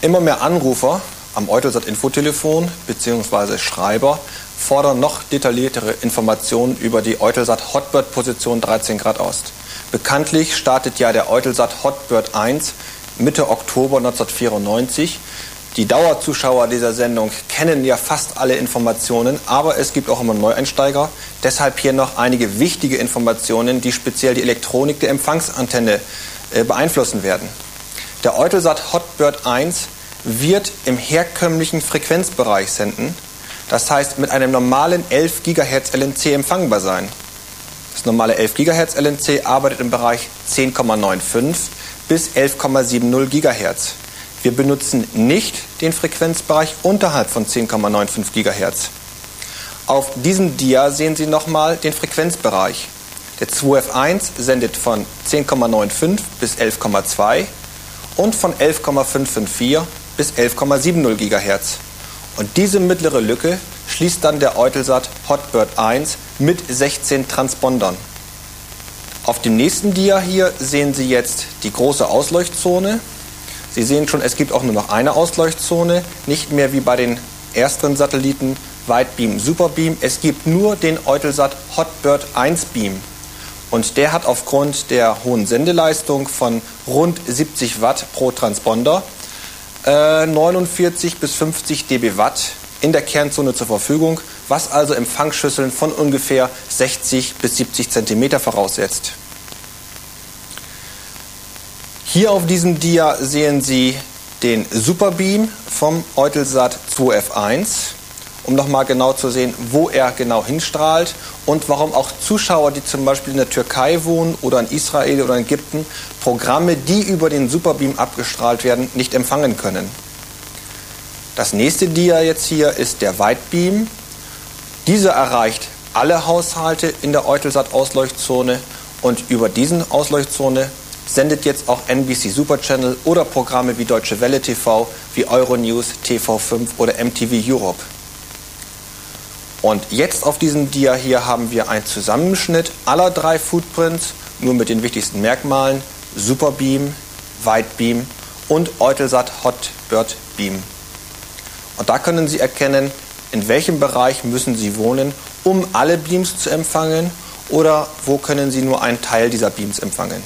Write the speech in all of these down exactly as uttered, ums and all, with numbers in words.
Immer mehr Anrufer am Eutelsat-Infotelefon bzw. Schreiber fordern noch detailliertere Informationen über die Eutelsat Hotbird-Position dreizehn Grad Ost. Bekanntlich startet ja der Eutelsat Hotbird eins Mitte Oktober neunzehnhundertvierundneunzig. Die Dauerzuschauer dieser Sendung kennen ja fast alle Informationen, aber es gibt auch immer Neueinsteiger. Deshalb hier noch einige wichtige Informationen, die speziell die Elektronik der Empfangsantenne äh, beeinflussen werden. Der Eutelsat Hotbird eins wird im herkömmlichen Frequenzbereich senden, das heißt mit einem normalen elf Gigahertz L N C empfangbar sein. Das normale elf Gigahertz L N C arbeitet im Bereich zehn Komma fünfundneunzig bis elf Komma siebzig Gigahertz. Wir benutzen nicht den Frequenzbereich unterhalb von zehn Komma fünfundneunzig Gigahertz. Auf diesem Dia sehen Sie nochmal den Frequenzbereich. Der zwei F eins sendet von zehn Komma fünfundneunzig bis elf Komma zwei und von elf Komma fünfhundertfünfundfünfzig bis elf Komma siebzig Gigahertz. Und diese mittlere Lücke schließt dann der Eutelsat Hotbird eins mit sechzehn Transpondern. Auf dem nächsten Dia hier sehen Sie jetzt die große Ausleuchtzone. Sie sehen schon, es gibt auch nur noch eine Ausleuchtzone, nicht mehr wie bei den ersten Satelliten Widebeam, Superbeam. Es gibt nur den Eutelsat Hotbird eins Beam. Und der hat aufgrund der hohen Sendeleistung von rund siebzig Watt pro Transponder äh, neunundvierzig bis fünfzig dB-Watt in der Kernzone zur Verfügung, was also Empfangsschüsseln von ungefähr sechzig bis siebzig Zentimeter voraussetzt. Hier auf diesem Dia sehen Sie den Superbeam vom Eutelsat zwei F eins, um nochmal genau zu sehen, wo er genau hinstrahlt und warum auch Zuschauer, die zum Beispiel in der Türkei wohnen oder in Israel oder in Ägypten, Programme, die über den Superbeam abgestrahlt werden, nicht empfangen können. Das nächste Dia jetzt hier ist der Widebeam. Dieser erreicht alle Haushalte in der Eutelsat-Ausleuchtzone und über diesen Ausleuchtzone sendet jetzt auch N B C Super Channel oder Programme wie Deutsche Welle T V, wie Euronews, T V fünf oder M T V Europe. Und jetzt auf diesem Dia hier haben wir einen Zusammenschnitt aller drei Footprints, nur mit den wichtigsten Merkmalen: Superbeam, Widebeam und Eutelsat Hotbird Beam. Und da können Sie erkennen, in welchem Bereich müssen Sie wohnen, um alle Beams zu empfangen, oder wo können Sie nur einen Teil dieser Beams empfangen.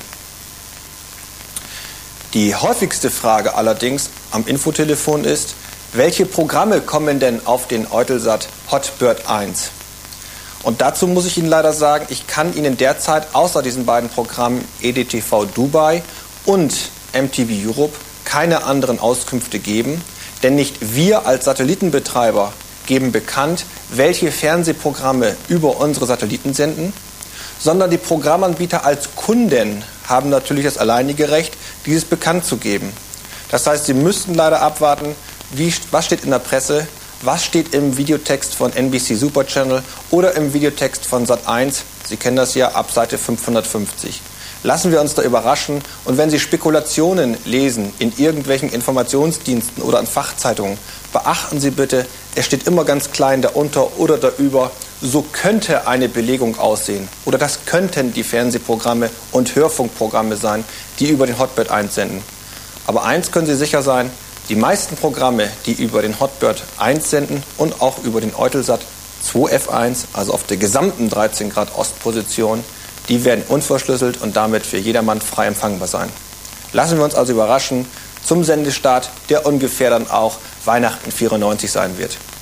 Die häufigste Frage allerdings am Infotelefon ist, welche Programme kommen denn auf den Eutelsat Hotbird eins? Und dazu muss ich Ihnen leider sagen, ich kann Ihnen derzeit außer diesen beiden Programmen E D T V Dubai und M T V Europe keine anderen Auskünfte geben, denn nicht wir als Satellitenbetreiber geben bekannt, welche Fernsehprogramme über unsere Satelliten senden, sondern die Programmanbieter als Kunden haben natürlich das alleinige Recht, dieses bekannt zu geben. Das heißt, Sie müssten leider abwarten, wie, was steht in der Presse, was steht im Videotext von N B C Super Channel oder im Videotext von Sat eins. Sie kennen das ja ab Seite fünfhundertfünfzig. Lassen wir uns da überraschen, und wenn Sie Spekulationen lesen in irgendwelchen Informationsdiensten oder in Fachzeitungen, beachten Sie bitte, es steht immer ganz klein darunter oder darüber, so könnte eine Belegung aussehen oder das könnten die Fernsehprogramme und Hörfunkprogramme sein, die über den Hotbird eins senden. Aber eins können Sie sicher sein, die meisten Programme, die über den Hotbird eins senden und auch über den Eutelsat zwei F eins, also auf der gesamten dreizehn Grad Ostposition, die werden unverschlüsselt und damit für jedermann frei empfangbar sein. Lassen wir uns also überraschen zum Sendestart, der ungefähr dann auch Weihnachten vierundneunzig sein wird.